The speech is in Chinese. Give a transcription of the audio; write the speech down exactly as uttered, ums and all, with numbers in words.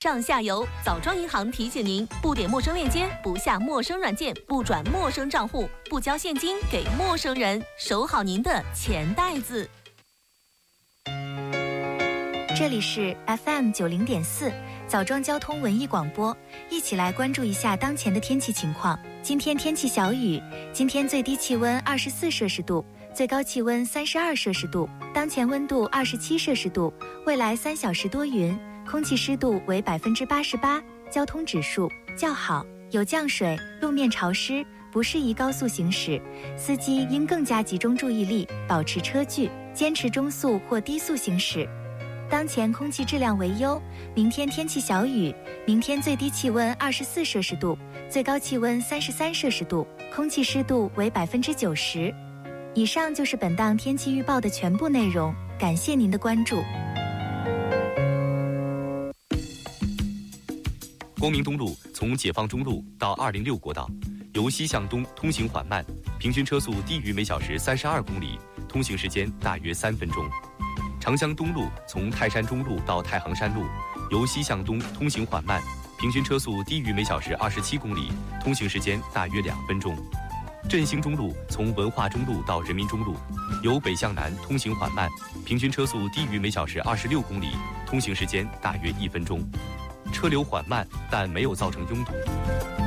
上下游。枣庄银行提醒您：不点陌生链接，不下陌生软件，不转陌生账户，不交现金给陌生人，守好您的钱袋子。 这里是 F M 九零点四枣庄交通文艺广播，一起来关注一下当前的天气情况。今天天气小雨，今天最低气温二十四摄氏度，最高气温三十二摄氏度，当前温度二十七摄氏度，未来三小时多云，空气湿度为百分之八十八，交通指数较好，有降水，路面潮湿，不适宜高速行驶，司机应更加集中注意力，保持车距，坚持中速或低速行驶。当前空气质量为优，明天天气小雨，明天最低气温二十四摄氏度，最高气温三十三摄氏度，空气湿度为百分之九十。以上就是本档天气预报的全部内容，感谢您的关注。 光明东路从解放中路到二零六国道，由西向东通行缓慢，平均车速低于每小时三十二公里，通行时间大约三分钟。长江东路从泰山中路到太行山路，由西向东通行缓慢，平均车速低于每小时二十七公里，通行时间大约两分钟。振兴中路从文化中路到人民中路，由北向南通行缓慢，平均车速低于每小时二十六公里，通行时间大约一分钟。车流缓慢，但没有造成拥堵。